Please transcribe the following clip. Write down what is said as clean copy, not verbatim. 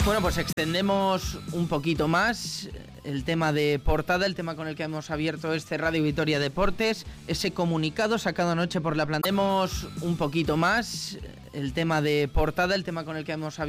Bueno, pues extendemos un poquito más el tema de portada, el tema con el que hemos abierto este Radio Vitoria Deportes, ese comunicado sacado anoche por la plantilla. Extendemos un poquito más el tema de portada, el tema con el que hemos abierto